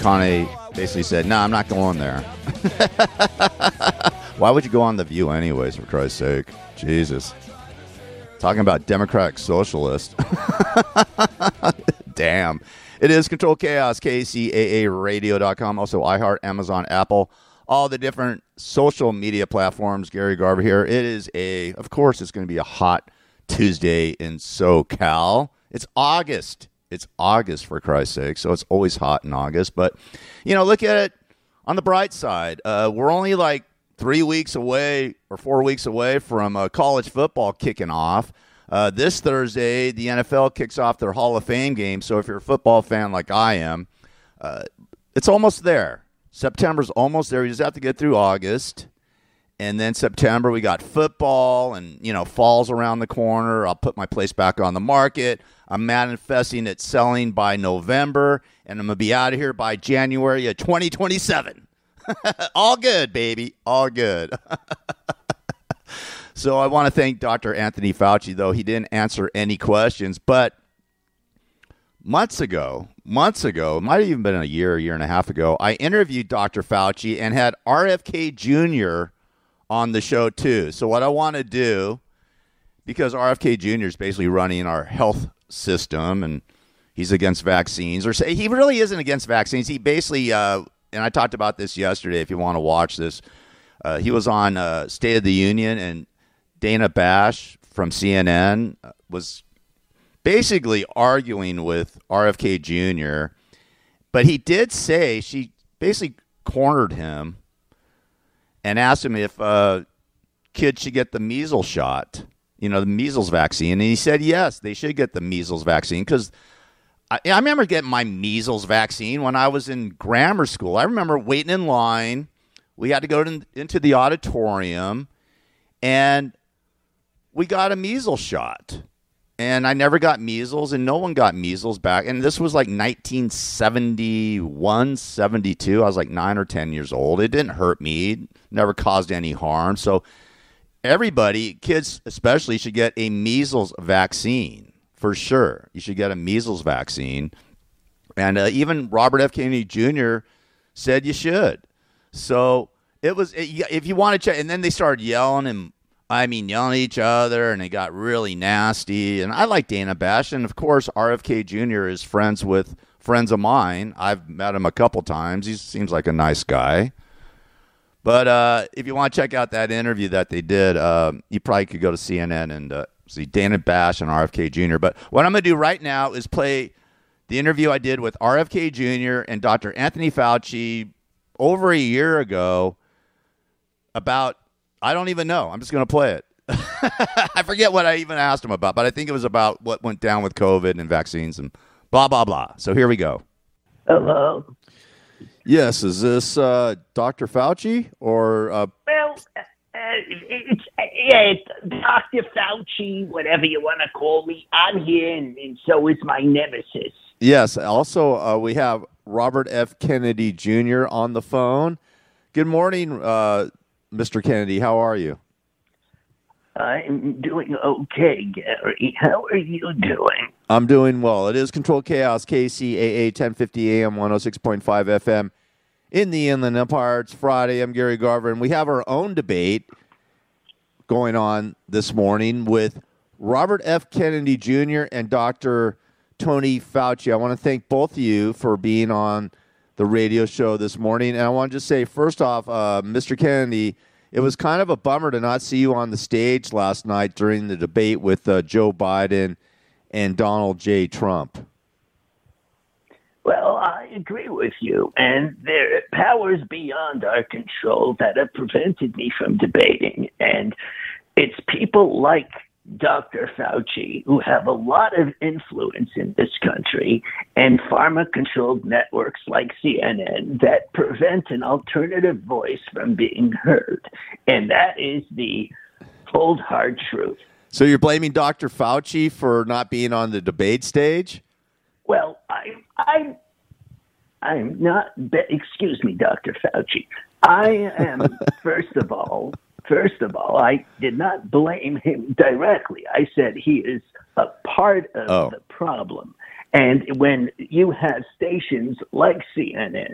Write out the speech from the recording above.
McConaughey basically said, "No, I'm not going there." Why would you go on The View anyways, for Christ's sake? Jesus. Talking about Democratic Socialist. Damn. It is Control Chaos, KCAAradio.com, also iHeart, Amazon, Apple, all the different social media platforms. Gary Garver here. Of course, it's going to be a hot Tuesday in SoCal. It's August. It's August, for Christ's sake, so it's always hot in August. But, look at it on the bright side. We're only like 3 weeks away or 4 weeks away from college football kicking off. This Thursday, the NFL kicks off their Hall of Fame game. So if you're a football fan like I am, it's almost there. September's almost there. You just have to get through August. And then September, we got football and, fall's around the corner. I'll put my place back on the market. I'm manifesting it selling by November, and I'm going to be out of here by January of 2027. All good, baby. All good. So I want to thank Dr. Anthony Fauci, though he didn't answer any questions. But months ago, it might have even been a year and a half ago, I interviewed Dr. Fauci and had RFK Jr. on the show too. So what I want to do, because RFK Jr. is basically running our health system and he's against vaccines, or say he really isn't against vaccines. He basically, and I talked about this yesterday if you want to watch this, he was on State of the Union, and Dana Bash from CNN was basically arguing with RFK Jr., but he did say she basically cornered him and asked him if kids should get the measles shot, the measles vaccine. And he said, yes, they should get the measles vaccine, because I remember getting my measles vaccine when I was in grammar school. I remember waiting in line. We had to go into the auditorium, and we got a measles shot. And I never got measles, and no one got measles back. And this was like 1971, 72. I was like 9 or 10 years old. It didn't hurt me. Never caused any harm. So everybody, kids especially, should get a measles vaccine for sure. You should get a measles vaccine. And even Robert F. Kennedy Jr. said you should. So it was, if you want to check, and then they started yelling at each other, and it got really nasty. And I like Dana Bash, and of course, RFK Jr. is friends with friends of mine. I've met him a couple times. He seems like a nice guy. But if you want to check out that interview that they did, you probably could go to CNN and see Dana Bash and RFK Jr. But what I'm going to do right now is play the interview I did with RFK Jr. and Dr. Anthony Fauci over a year ago about, I don't even know. I'm just going to play it. I forget what I even asked him about, but I think it was about what went down with COVID and vaccines and blah, blah, blah. So here we go. Hello. Yes, is this Dr. Fauci or? It's Dr. Fauci, whatever you want to call me. I'm here, and so is my nemesis. Yes. Also, we have Robert F. Kennedy Jr. on the phone. Good morning, Mr. Kennedy. How are you? I'm doing okay, Gary. How are you doing? I'm doing well. It is Control Chaos, KCAA 1050 AM, 106.5 FM in the Inland Empire. It's Friday. I'm Gary Garver, and we have our own debate going on this morning with Robert F. Kennedy Jr. and Dr. Tony Fauci. I want to thank both of you for being on the radio show this morning. And I want to just say, first off, Mr. Kennedy, it was kind of a bummer to not see you on the stage last night during the debate with Joe Biden and Donald J. Trump. Well, I agree with you, and there are powers beyond our control that have prevented me from debating, and it's people like Dr. Fauci who have a lot of influence in this country and pharma-controlled networks like CNN that prevent an alternative voice from being heard, and that is the cold, hard truth. So you're blaming Dr. Fauci for not being on the debate stage? Well, I'm not. Excuse me, Dr. Fauci. I am first of all, I did not blame him directly. I said he is a part of the problem. And when you have stations like CNN